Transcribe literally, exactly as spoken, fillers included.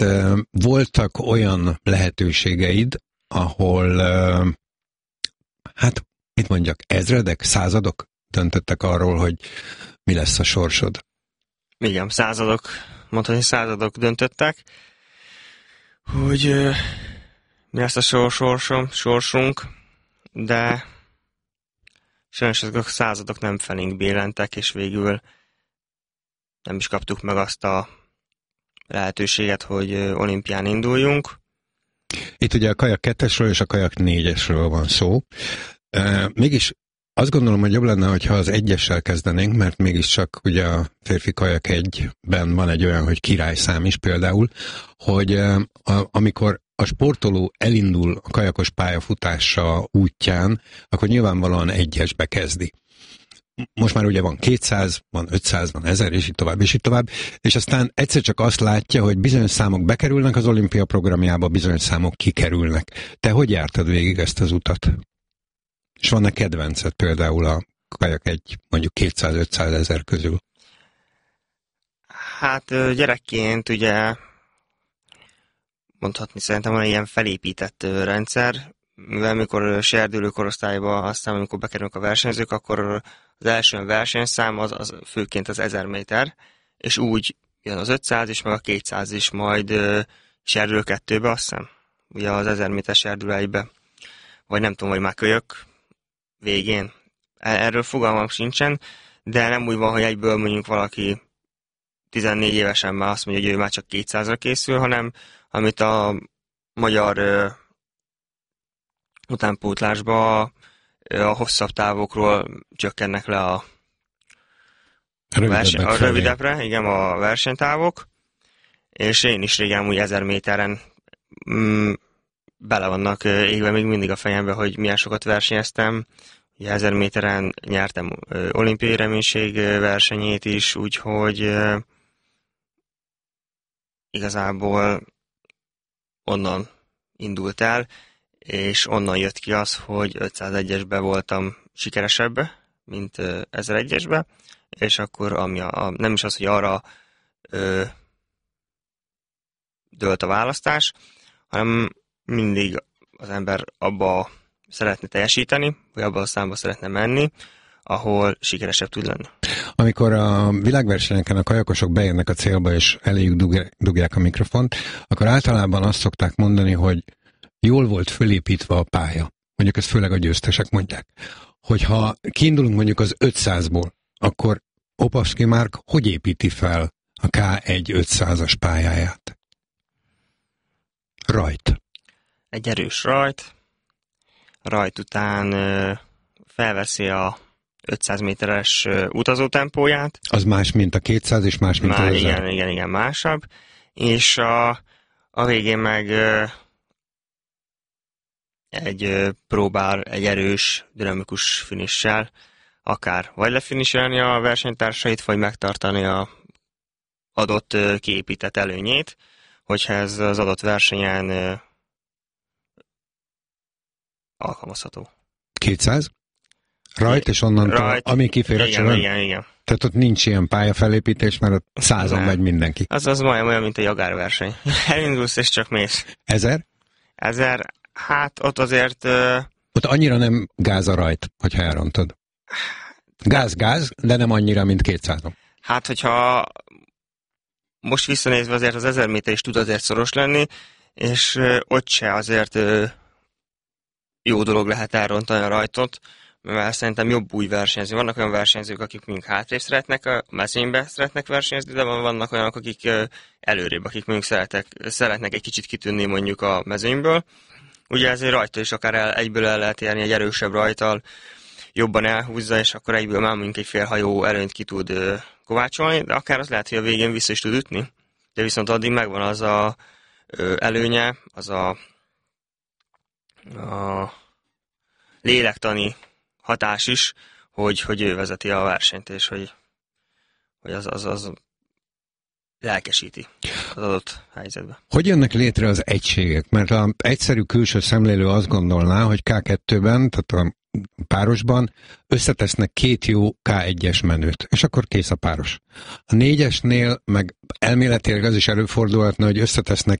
mert uh, voltak olyan lehetőségeid, ahol, uh, hát, mit mondjak, ezredek, századok döntöttek arról, hogy mi lesz a sorsod. Igen, századok, mondhatni századok döntöttek, hogy uh, mi lesz a sor, sorsom, sorsunk, de sajnos ezek a századok nem felénk billentek, és végül nem is kaptuk meg azt a lehetőséget, hogy olimpián induljunk. Itt ugye a kajak kettesről és a kajak négyesről van szó. E, mégis azt gondolom, hogy jobb lenne, hogyha az egyessel kezdenénk, mert mégiscsak ugye a férfi kajak egyben van egy olyan, hogy királyszám is például, hogy e, a, amikor a sportoló elindul a kajakos pályafutása útján, akkor nyilvánvalóan egyesbe kezdi. Most már ugye van kétszáz, van ötszáz, van ezer, és így tovább, és így tovább, és aztán egyszer csak azt látja, hogy bizonyos számok bekerülnek az olimpia programjába, bizonyos számok kikerülnek. Te hogy jártad végig ezt az utat? És van-e kedvenced például a kajak egy mondjuk kétszáz-ötszáz ezer közül? Hát gyerekként ugye mondhatni szerintem van egy ilyen felépített rendszer, mivel amikor serdülő korosztályba, aztán amikor bekerülnek a versenyzők, akkor az első versenyszám az, az főként az ezer méter, és úgy jön az ötszáz is, meg a kétszáz is, majd serdülő kettőbe, azt hiszem, ugye az ezer méter serdülő egybe, vagy nem tudom, vagy már kölyök végén. Erről fogalmam sincsen, de nem úgy van, hogy egyből mondjuk valaki tizennégy évesen már azt mondja, hogy ő már csak kétszázra készül, hanem amit a magyar uh, utánpótlásban a hosszabb távokról csökkennek le a, a, verseny, a rövidebbre, igen, a versenytávok, és én is régen úgy ezer méteren mm, bele vannak égve még mindig a fejembe, hogy milyen sokat versenyeztem. Ugye ezer méteren nyertem uh, olimpiai reménység versenyét is, úgyhogy uh, igazából onnan indult el, és onnan jött ki az, hogy ötszázegyesbe voltam sikeresebb, mint ezeregyesbe, és akkor ami a, a, nem is az, hogy arra ö, dőlt a választás, hanem mindig az ember abba szeretne teljesíteni, vagy abba a számba szeretne menni, ahol sikeresebb tud lenni. Amikor a világversenyeken a kajakosok beérnek a célba, és eléjük dugják a mikrofont, akkor általában azt szokták mondani, hogy jól volt fölépítve a pálya. Mondjuk ezt főleg a győztesek mondják. Hogyha kiindulunk mondjuk az ötszázból, akkor Opavsky Mark hogy építi fel a ká egy ötszázas pályáját? Rajt. Egy erős rajt. Rajt után ö, felveszi a ötszáz méteres utazótempóját. Az más, mint a kétszáz, és más, mint Már, az igen, igen, igen, másabb. És a, a végén meg ö, egy ö, próbál egy erős, dinamikus finissel akár vagy lefiniselni a versenytársait, vagy megtartani a adott ö, kiépített előnyét, hogyha ez az adott versenyen ö, alkalmazható. kétszáz? Rajt, és onnantól, Rajt, ami kifér a igen, igen, igen. Tehát ott nincs ilyen pályafelépítés, mert ott százon megy mindenki. Az az majdnem olyan, mint a jogárverseny. Elindulsz, és csak mész. Ezer? Ezer, hát ott azért... Uh... Ott annyira nem gáz a rajt, hogyha elrontod. Gáz, gáz, de nem annyira, mint kétszázon. Hát, hogyha most visszanézve azért az ezer méter is tud azért szoros lenni, és uh, ott se azért uh, jó dolog lehet elrontani a rajtot, mert szerintem jobb úgy versenyezni. Vannak olyan versenyzők, akik mondjuk hátrébb szeretnek, a mezőnybe szeretnek versenyezni, de vannak olyanok, akik előrébb, akik mondjuk szeretek, szeretnek egy kicsit kitűnni mondjuk a mezőnyből. Ugye ezért rajta is akár el, egyből el lehet érni egy erősebb rajttal, jobban elhúzza, és akkor egyből már mondjuk egy fél hajó előnyt ki tud kovácsolni, de akár az lehet, hogy a végén vissza is tud ütni. De viszont addig megvan az a előnye, az a, a lélektani hatás is, hogy, hogy ő vezeti a versenyt, és hogy, hogy az, az, az lelkesíti az adott helyzetben. Hogy jönnek létre az egységek? Mert az egyszerű külső szemlélő azt gondolná, hogy ká kettőben, tehát párosban összetesznek két jó ká egyes menüt, és akkor kész a páros. A négyesnél meg elméletileg az is előfordulhatna, hogy összetesznek